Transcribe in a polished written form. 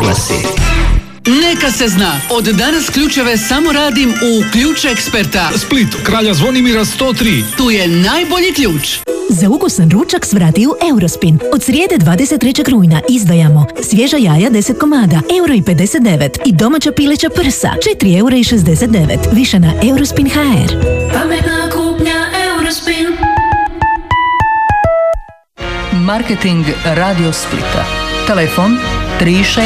oglasi. Neka se zna, od danas ključeve samo radim u Ključ Eksperta. Split, Kralja Zvonimira 103. Tu je najbolji ključ. Za ukusan ručak svrati u Eurospin. Od srijede 23. rujna izdajamo svježa jaja 10 komada, €1,59 i domaća pileća prsa, €4,69. Više na Eurospin.hr. Pametna kupnja Eurospin. Marketing Radio Splita. Telefon 36